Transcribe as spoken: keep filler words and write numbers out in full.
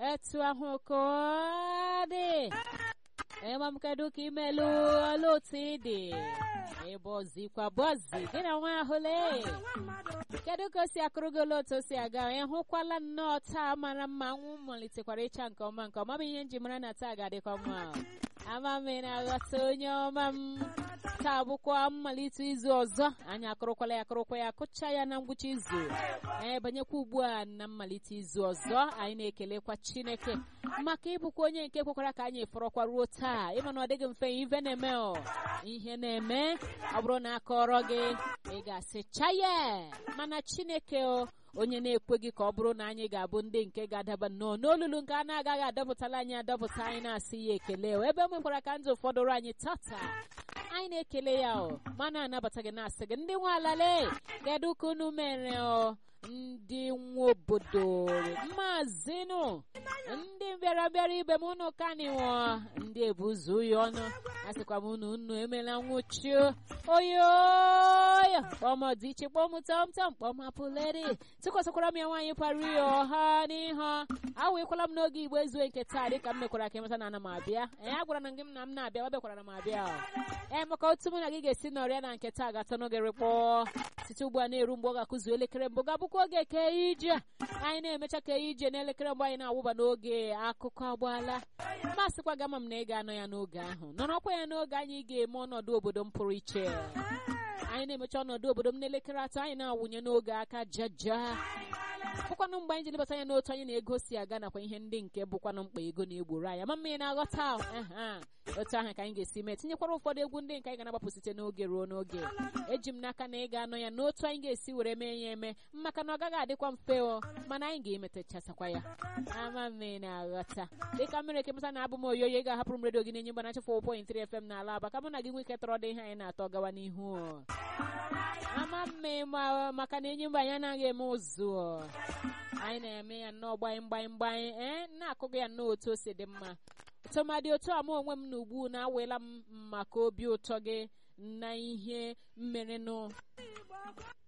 etu ahụ ka ọ dị. Ema m kedu ka imelu otu ịdị. Ebe ozikwa bọzi gị na nwa ahụle. Kedu ka o si akụrụ gị otu o si aga? Ịhụkwala nnọọ taa mara mma, anwụ malitekwara ịcha nke ọma nke ọma bụ ihe nji mara na taa ga-adịkwa mma. Ama m na-aghọta onye ọma m. Taa bụkwa mmalite izu ọzọ. Anyị akụrụkwala ya akụrụkwa ya akụcha ya na ngwụcha izu. Ee, banyekwa ugbu a na mmalite izu ọzọ. Anyị na-ekelekwa Chineke maka ịbụkwa onye nke kwekwara ka anyị fọrọkwa ruo taa. Ịma na ọ dịghị mfe ife na-eme ọ. Ihe na-eme ọ bụrụ na akọrọ gị ị ga-asị chaye, mana Chineke o onye na-ekweghị ka ọ bụrụ na anyị ga-abụ ndị nke ga-adaba nnọọ n'olulu nke a na-agaghị adọpụtala anyị adọpụta. Anyị na-asị ya ekele o ebe nwekwara ka ndụ fọdụrụ anyị tata. Anyị na-ekele ya o mana anabata gị na-asị gị ndị nwe alale kedu ka unu mere o ndị nwe obodo maazịnụ ndị bịara bịara ibe m unu kaniwo ndị ebuzu ya ọnụ asịkwa m unu unu emela nwụchi oyoyo kpọmọdị iche kpọm tọm tọm kpọmapụleri tụkwasịkwara m ya nwaanyị kwara ya ọha n'ihe awụkwala m n'oge Igbo ezue nke taa dịka m mekwara ka emeta na ana m abịa. Ee, a gwara na gị m na m na-abịa wabekwara na m abịa. Ee, maka otu mụ na gị ga-esi n'ọrịa na nke taa ga-atọ n'oge rịkpọ site ugbu a na-eru mgbe ọ ga-akụzu elekere mbụ ga-abụkwa oge ke ije. Anyị na-emecha ka ije n'elekere mbụ anyị na-awụba n'oge akụkọ agbaala. Masịkwa gama m na ị ga-anọ ya n'oge ahụ nọrọkwa ya n'oge anyị ga-eme ọnọdụ obodo m pụrụ iche. Anyị na-emecha ọnọdụ obodo m n'elekere atọ anyị na-awụnye n'oge aka jaja bụkwanụ mgbe anyị ji lebata anya n'otu anyị na-egosi aga nakwa ihe ndị nke bụkwanụ mkpa ego na-egboro anyị ma mmiri na-aghọta otu ahụ ka anyị ga-esi mee tinyekwara ụfọdụ egwu ndị nke anyị ga-agbapụ site n'oge ruo n'oge. Eji m n'aka na ị ga-anọ ya n'otu anyị ga-esi were mee ya eme maka na ọ gaghị adịkwa mfe o mana anyị ga-emetachasakwa ya. Ama mmiri na-aghọta dịka mmiri ekemata na abụ m oyoyo ị ga-ahapụrụ m redio gị na-enye mgbana four point three F M n'ala Aba ka mụ na gị nwee ike tọrọ dị ihe anyị na-atọ gawa n'ihu. Ama mmiri maka na enyi mba anyị anaghị eme ụzụ anyị na-eme ya nnọọ gbanye mgbanye mgbanye ee na-akụghị ya n'otu o si dị mma. Tụmadị otu a m onwe m n'ugbu na-awela m maka obi ụtọ gị na ihe mmerenụ